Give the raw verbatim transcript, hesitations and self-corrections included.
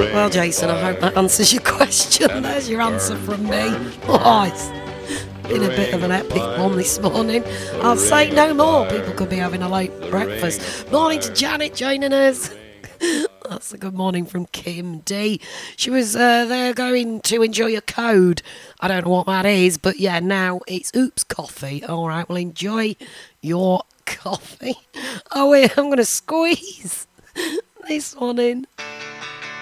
Well, Jason, I hope that answers your question. There's your answer from me. Oh, it's been a bit of an epic one this morning. I'll say no more. People could be having a late breakfast. Morning to Janet joining us. That's a good morning from Kim D. She was uh, there going to enjoy a code. I don't know what that is, but yeah, now it's Oops Coffee. All right, well, enjoy your coffee. Oh, wait, I'm going to squeeze this one in.